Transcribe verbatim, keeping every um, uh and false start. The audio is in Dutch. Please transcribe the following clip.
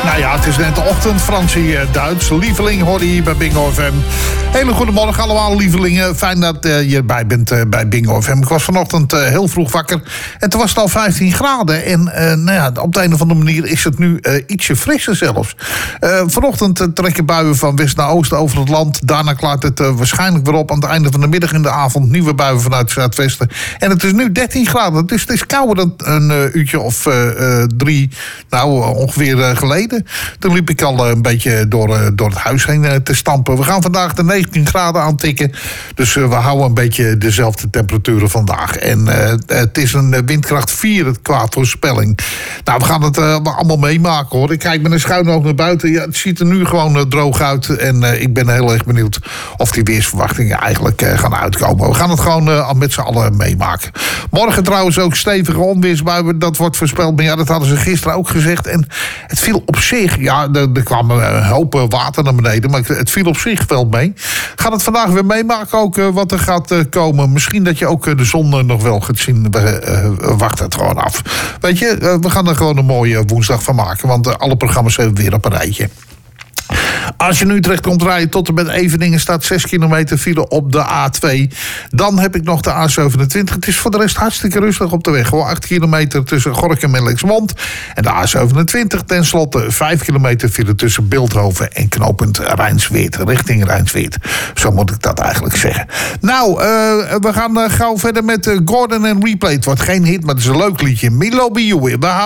Nou ja, het is net de ochtend. Fransie Duits. Lieveling hoor je hier bij Bingo F M. Hele goedemorgen allemaal, lievelingen. Fijn dat uh, je erbij bent uh, bij Bingo F M. Ik was vanochtend uh, heel vroeg wakker. En toen was het al vijftien graden. En uh, nou ja, op de een of andere manier is het nu uh, ietsje frisser zelfs. Uh, vanochtend uh, trekken buien van west naar oost over het land. Daarna klaart het uh, waarschijnlijk weer op. Aan het einde van de middag in de avond nieuwe buien vanuit het zuidwesten. En het is nu dertien graden. Dus het is kouder dan een uh, uurtje of uh, uh, drie, nou uh, ongeveer uh, geleden. Toen liep ik al uh, een beetje door, uh, door het huis heen uh, te stampen. We gaan vandaag de negentien graden aantikken. Dus uh, we houden een beetje dezelfde temperaturen vandaag. En uh, het is een windkracht vier qua voorspelling. Nou, we gaan het uh, allemaal meemaken hoor. Ik kijk met een schuin oog naar buiten. Ja, het ziet er nu gewoon uh, droog uit. En uh, ik ben heel erg benieuwd of die weersverwachtingen eigenlijk uh, gaan uitkomen. We gaan het gewoon uh, met z'n allen meemaken. Morgen trouwens ook stevige onweersbuien. Dat wordt voorspeld. Maar ja, dat hadden ze gisteren ook gezegd. En het viel op zich. Ja, er, er kwam een hoop water naar beneden. Maar het viel op zich wel mee. Gaat het vandaag weer meemaken ook uh, wat er gaat uh, komen. Misschien dat je ook uh, de zon uh, nog wel gaat zien. We uh, wachten het gewoon af. Weet je, uh, we gaan er gewoon een mooie woensdag van maken. Want uh, alle programma's zijn weer op een rijtje. Als je nu terecht komt rijden tot en met Eveningen staat zes kilometer file op de A twee. Dan heb ik nog de A zevenentwintig. Het is voor de rest hartstikke rustig op de weg. Gewoon acht kilometer tussen Gorinchem en Lexmond. En de A zevenentwintig tenslotte vijf kilometer file tussen Bilthoven en knooppunt Rijnsweert. Richting Rijnsweert. Zo moet ik dat eigenlijk zeggen. Nou, uh, we gaan uh, gauw verder met uh, Gordon en Replay. Het wordt geen hit, maar het is een leuk liedje. Milo Be You.